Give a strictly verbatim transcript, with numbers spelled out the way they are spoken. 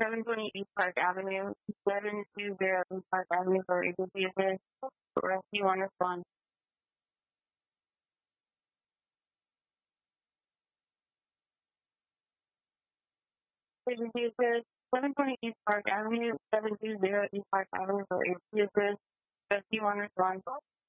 seven twenty East Park Avenue, seven two zero East Park Avenue for agency assist. Rescue on response. Agency assist, seven twenty East Park Avenue, seven two zero East Park Avenue for agency assist. Rescue on response.